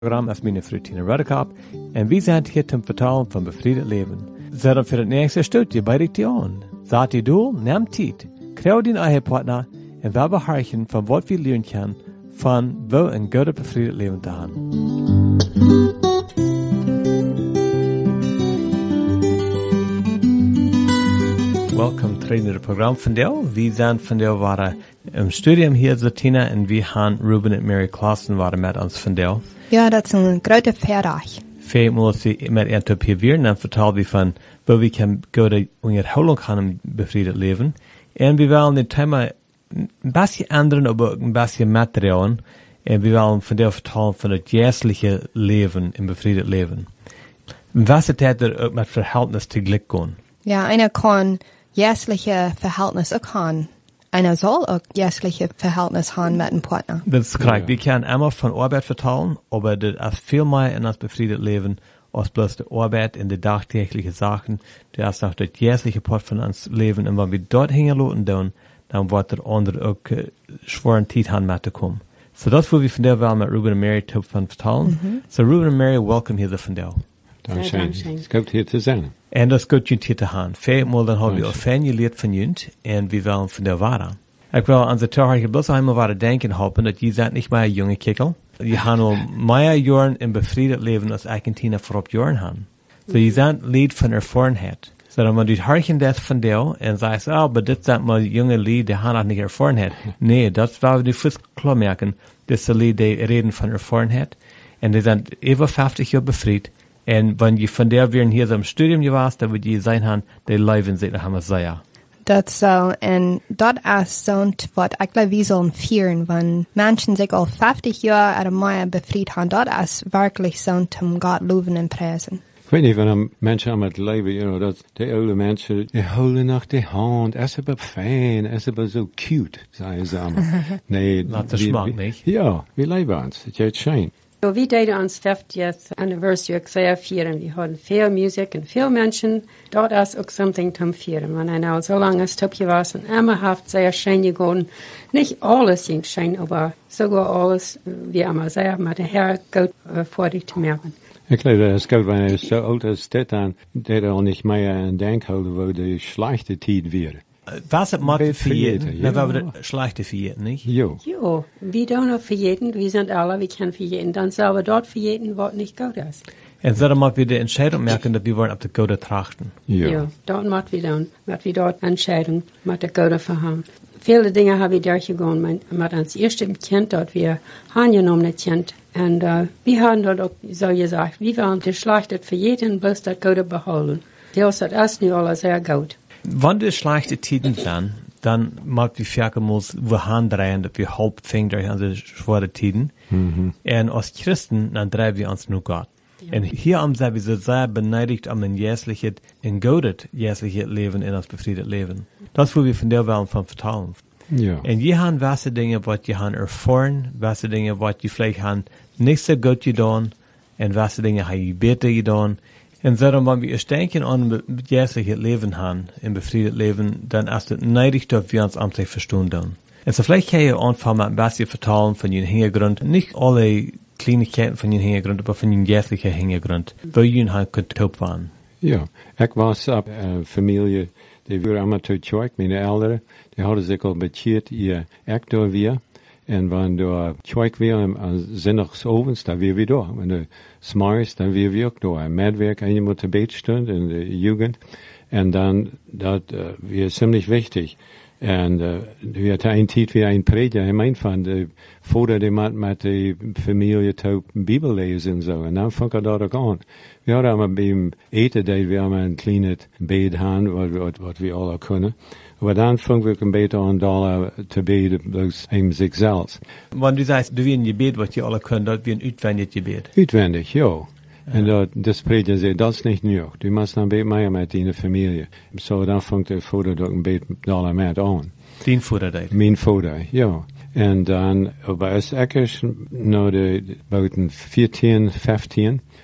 Programm ist meine Frau Tina Rödekopp und wir sind hier zum Vertalen von befriedet Leben. Zet für das nächste Studie bei dich an. Sagt ihr du, nimm Zeit, krieg den Ehepartner und wir beharren von was wir lernen können, von wo ein gutes befriedet Leben zu haben. Welcome zu dem Programm von dir. Wir sind von dir waren im Studium hier in Tina und wir haben Ruben und Mary Clausen waren mit uns von dir. Ja, dat is een grote verraad. Veel moet je met een te proberen en vertel we van waar we kan gaan onderhouden gaan bevrijd leven. En we willen het thema een beetje ändern, maar ook een beetje materialen. En we willen van deel vertellen van het geestelijke leven in bevrijd leven. Was het er ook met verhältnis tegelijk gaan? Ja, einer kann geestliche Verhältnis auch haben. Einer soll auch geestliche Verhältnis haben mit dem Partner. Das ist korrekt. Wir können immer von Arbeit vertellen, aber das ist viel mehr in das befriedet Leben als bloß die Arbeit in die tagtäglichen Sachen. Das ist auch der geistliche Part von uns Leben. Und wenn wir dort hingelassen tun, dann wird der andere auch schweren Zeit haben mitzukommen. So das, wo wir von der Welt mit Ruben und Mary von vertellen. So Ruben und Mary, welcome hier von der. Dankeschön. Es ist gut hier zu sein. En dat is goed je hier te gaan. Veelmaal dan hebben we al veel geleerd van jullie en we willen van der waren. Ik wil aan de toehoorige bloos eenmaal wat denken hopen dat je bent niet meer een jonge kikkel. Je gaat al meer jaren in bevrijd leven als ik en Tina voorop jaren hebben. So je bent lied van ervarenheid. So dan moet je harken dat van jou en zeggen, oh, maar dit zijn maar jonge lied die gaan nog niet ervarenheid. Nee, dat wil we die first klar merken. Dit is de lied die reden van ervarenheid. En die zijn over 50 jaar bevrijd. En wenn je van der weer hier im Studium gewas, dan moet je zijn han, die leven zit naar Messiah. Dat zo, en dat is zo'n wat ik geloof we zullen vieren, wenn Menschen sich al 50 jaar uit een mooie bevrijd hebben, dat is werkelijk zo'n zum God loven en prijzen. Ik weet niet, wanneer mensen aan het leven, dat die oude mensen, die houden nog die hand, is het fijn, is het zo cute, zeggen ze allemaal. Nee, dat is smaak, niet? Ja, we leven ons, het is schijn. So, we deden ons 50th anniversary ook sehr vieren. We hadden veel muziek en veel mensen. Dat is ook something te vieren. Want nou so lange stopje was en immer haft sehr schön gegaan. Nicht alles ging schön, aber sogar alles, wie immer sehr, met de Herr goed voordig te merken. Ik geloof dat het goed wanneer zo oud als dit dan, dat al niet meer aan denken wo de slechte tijd weer. Was het maar vergeten? Ja. Dan hebben we de slechte vergeten, niet? Jo. Jo, we doen nog vergeten, we zijn alle, we kunnen vergeten. Dan zullen we dort vergeten, wat niet goed is. En zo moeten we de entscheidung merken dat we wollen op de Gode trachten. Ja, dort moeten we doen. Moeten we dort entscheidung met de Gode verhangen. Viele Dinge habe ich durchgegangen, mit uns erste Kind dort, wir haben genommen das Kind. Und wir haben dort auch so gesagt, wir wollen die Schlechtet für jeden, bloß das Gute behalten. Das ist nicht alles sehr gut. Wenn die schlechte Tiden sind, dann macht wir verkehrt wir handrehen, dass wir halb fängt an die schwere Tiden. Und als Christen, dann drehen wir uns nur Gott. Ja. Und hier haben wir so sehr beneidigt am ein jährliches, ein gutes jährliches Leben in das befriedet Leben. Das, wo wir von der Welt von vertalen. Ja. Und je haben was Dinge, was je haben erfahren, was Dinge, was je vielleicht haben nicht so gut getan, und was Dinge haben je besser getan. Und so, wenn wir denken an ein jährliches Leben haben, ein befriedet Leben, dann ist es neidig, dass wir uns amtlich verstehen. Und so vielleicht kann ich einfach mal ein bisschen vertalen von ihren Hintergrund, nicht alle Kleinigkeiten von ihren Hintergrund, aber von ihren jährlichen Hintergrund, wo ihnen halt Kontakt waren. Ja, ik was op familie, die waren allemaal te tjoik, mijn ouderen, die hadden zich al bekeerd, ik door weer. En wanneer door tjoik weer, aan zondagsavonds, dan weer door. Wanneer s'morgens, dan weer ook door. Medwerk, en je moet de beetstund in de jugend. En dan, dat weer ziemlich wichtig. En we hadden een tijd weer een prediger, hij meint van, de vader die met de familie te Bibel lezen en zo. En dan vond ik dat ook aan. We hadden allemaal bij hem eten, dat we allemaal een kleine bed hadden, wat we alle kunnen. Maar dan vond ik een beetje aan dollar te beden, bloos hem zichzelf. Wanneer du sagst, du wie ein Gebet, was je alle können, dat wie ein uitwendig Gebet. Uitwendig, ja. En dat prediger zei, dat is niet genoeg. Du musst een beetje meer met die familie. Zo dan vond de vader ook een beetje dollar met aan. Dien vader deed? Mijn vader, ja. En dan, aber als ik naar de buiten 14, 15,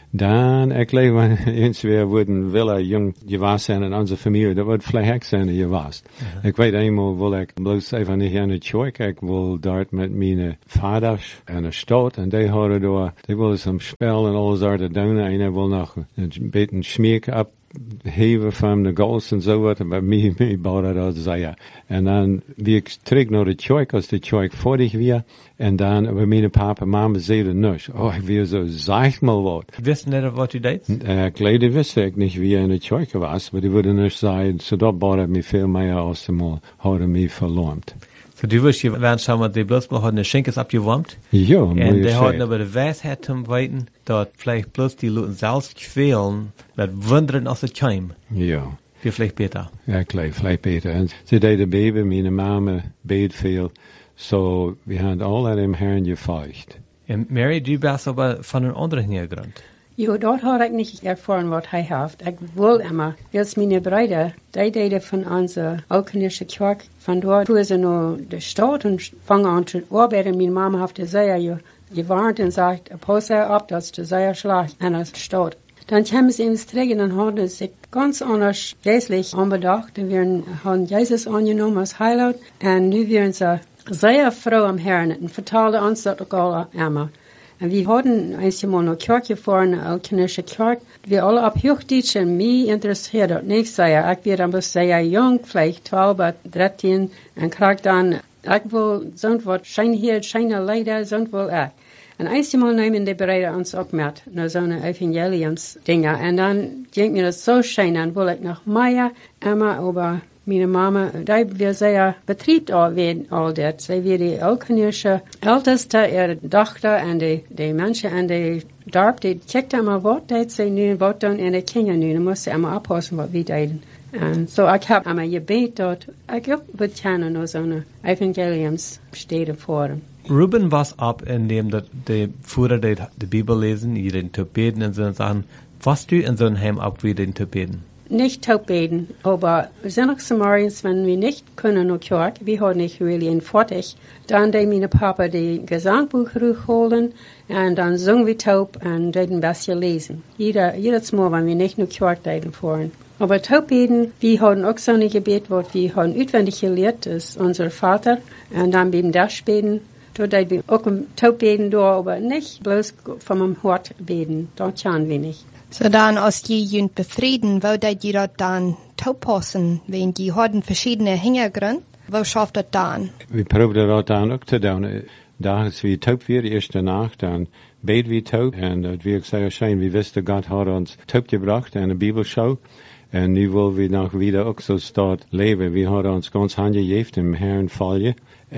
Dan, ik leef eens weer worden willen jong gewas zijn in onze familie. Dat wordt vielleicht zijn gewas. Ik weet eenmaal wil ik bloos even niet aan de kerk. Ik wil daar met mijn vaders aan de stad. En die hadden door, die willen some spel en alles daar te doen. En ik wil nog een beetje smeek op. Heven van de goals en zo wat, maar mij bouwde dat zeggen. En dan wie ik terug naar de kerk, als de kerk voordig weer, en dan, bij mijn papa en mama zeiden niks. Oh, ik weer zo, zeg maar wat. Wist net wat u deed? Leider wist ik niet wie in de kerk was, maar die wilden niet zeggen, zo dat bouwde mij veel meer als ze maar hadden mij verloomd. So du wirst je waren sagen, die bloß mal eine Schenkes abgewärmt. Ja, und die hatten aber die Weisheit zum Weiten, dort vielleicht bloß die Leute selbst quälen, mit Wundern aus der Keim. Ja. Die vielleicht besser. Ja, klar, vielleicht besser. Und sie deden Baby, meine Mama bet viel, so wir haben alle an dem Herrn gefeicht. Und Mary, du bist aber von einem anderen Hintergrund. Jo, dort habe ich nicht erfahren, was er hat. Ich will immer, als meine Brüder, die deden von unserer Alkenische Kirche, von dort fuhren sie noch die Stadt und fangen an zu arbeiten. Meine Mama hat sehr gewarnt und sagt, pass ab, dass du sehr schlecht in der Stadt. Dann kamen sie ins Trägen und haben sich ganz anders geistlich anbedacht. Wir haben Jesus angenommen als Heiland und nun werden sie sehr froh am Herrn und vertalen uns das auch alle immer. En we hadden eenmaal naar kerk gefahren, een Alkenische kerk. We alle op Hochdeutsch en mij interesseert dat niks. Ik werd dan zeer jong, vielleicht 12, 13. En kreeg dan, ik wil zo'n wat schijne leider, zo'n wil ik. En eenmaal nemen die bereiden ons ook met naar zo'n evangeliumsdingen. En dan denk mir dat zo schijn aan, wil ik nog meer, immer over meine Mama, die wir sehr betriebt all das. Sie wir die Alkenische Älteste, ihre Tochter und die Menschen und die Dorf, die kijkt immer, was deed sie nun, was tun in die Kinder nun. Da muss sie immer abpassen, was wir deden. Und so, ich habe immer gebet dort, ich würde gerne noch so eine Evangeliumsstede fahren. Ruben was ab, indem die Führer die Bibel lesen, die den zu beten und so sagen, was du in so einem Heim ab, wie den zu beten? Nicht taubbeten, aber Sonntagsmorgens, wenn wir nicht können nur Kirche, wir haben nicht really ein fertig, dann die meine Papa die Gesangbuch holen und dann singen wir taub und ein bisschen lesen. Jedes Mal, wenn wir nicht nur Kirche fahren. Aber taubbeten, wir haben auch so ein Gebet, was wir haben auswendig gelernt, das ist unser Vater, und dann beim das beten, dort wir auch taubbeten, aber nicht bloß vom Hort beten, dort kann wir nicht. So dann, als die jünt befrieden, wo dat die dat dann toepassen, wenn die hadden verschiedene Hintergründe, wo schafft dat dann? Wir probeerden dat dan ook te doen. Dagens wie taub weer, de eerste nacht, dan beten we taub. En dat wie ik zei, schijn, we wisten, God had ons taub gebracht en een bibelshow. En nu willen we nog wieder ook zo staat leven. We hadden ons ganz handgegeven, im Herrn vallen.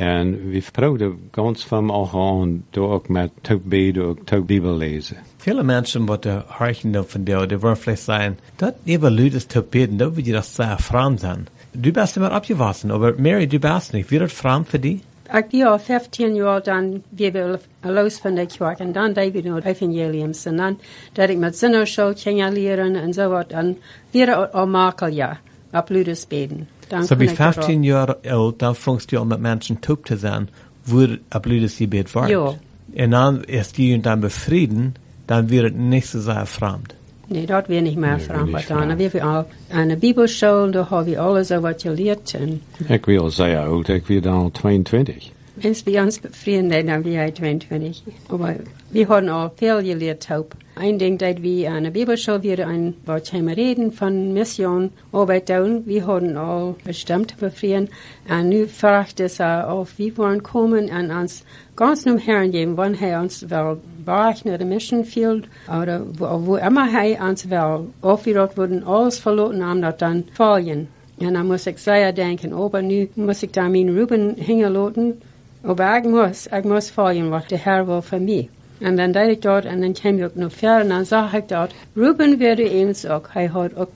En we probeerden ganz van al aan, door ook met taub beten, ook taub Bibel lezen. Viele Menschen, die horchen von dir, die wollen vielleicht sagen, das lieber Leute ist zu beten, da will ich das sehr fromm sein. Du bist immer abgewaschen, aber Mary, du bist nicht. Wird das fromm für dich? Ich war 15 Jahre, dann wir los von der Kirche und dann da wir noch Evangeliums und dann da ich mit Sinnerschau kennenlernen und so was, dann wieder auch Makel, ja, ab Lüdes beten. So wie 15 Jahre alt, dann fängst du an mit Menschen taub zu sein, wo ab Lüdes Gebet war. Ja. Und dann ist die und dann befrieden, dann wird es nicht so sehr fremd. Nee, dat weer niet meer fremd. Dan hebben we al een bibelschool, daar hebben we alles over geleerd. Ik wil zeggen oud, ik ben dan 22. Eens bij ons bevrienden, dan ben jij 22. Maar we hadden al veel geleerd hoop. Ein Ding, dat we aan de bibelschool weer een wat reden van mission arbeit doen. We hadden al bestemd bevrienden. En nu vraagt es of we wollen komen en ons ganz nur Herrn geben, wann er uns will berechnen, der Mission Field, oder wo immer er uns will. Oft wir dort wurden alles verloren haben, dort dann fallen. Und dann muss ich sehr denken, aber nu muss ich da meinen Ruben hingeloten, aber ich muss fallen, was der Herr will für mich. Und dann da ich dort, und dann kam ich auch noch fern, und dann sag ich dort, Ruben werde eins auch, er hat auch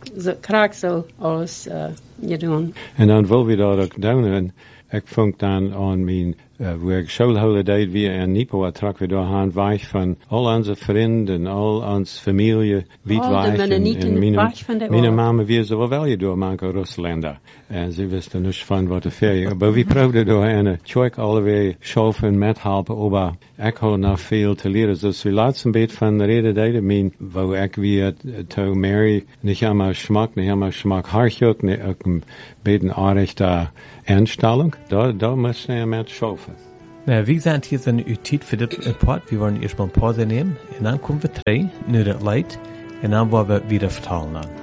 so alles getan. En dan wil we dat ook doen. En ik vond dan aan mijn Wo ik schoolholiday weer in Nipo trok we door aan weich van al onze vrienden, al onze familie, wiet weich. En mijn mama weer zo wel je door manke Rusländer. En ze wisten niet van wat de ferie. Maar we probeerden door een choik alweer schaffen met helpen, maar ik had nog veel te leren. Dus we laten een beetje van de reden deden, mijn, wo ik weer to Mary, niet helemaal smak hartjuk, niet ook een beetje aardige Einstellung. Da müssen wir mit schaffen. Na, wie zijn hier zijn uw tijd voor dit part? We wollen eerst mal een pauze nemen. En dan komen we terug, nu dat leidt. En dan wollen we wieder vertalen aan.